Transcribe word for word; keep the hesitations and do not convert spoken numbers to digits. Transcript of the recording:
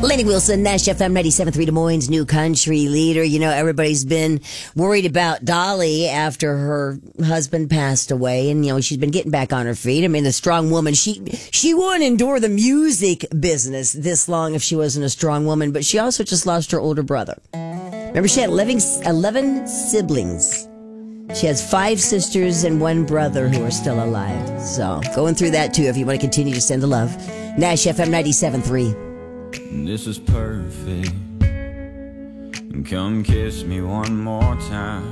Laney Wilson, Nash F M ninety-seven point three, Des Moines' new country leader. You know, everybody's been worried about Dolly after her husband passed away, and, you know, she's been getting back on her feet. I mean, the strong woman, she she wouldn't endure the music business this long if she wasn't a strong woman, but she also just lost her older brother. Remember, she had eleven, eleven siblings. She has five sisters and one brother who are still alive. So, going through that, too, if you want to continue to send the love. Nash F M ninety-seven point three. This is perfect. Come kiss me one more time.